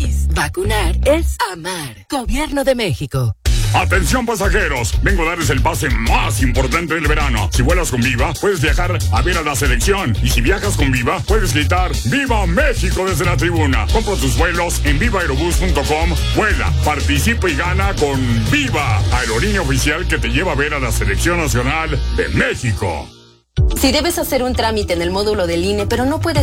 MX. Vacunar es amar. Gobierno de México. Atención pasajeros, vengo a darles el pase más importante del verano. Si vuelas con Viva, puedes viajar a ver a la selección. Y si viajas con Viva, puedes gritar ¡Viva México! Desde la tribuna. Compra tus vuelos en vivaaerobus.com. Vuela, participa y gana con Viva, aerolínea oficial que te lleva a ver a la selección nacional de México. Si debes hacer un trámite en el módulo del INE, pero no puedes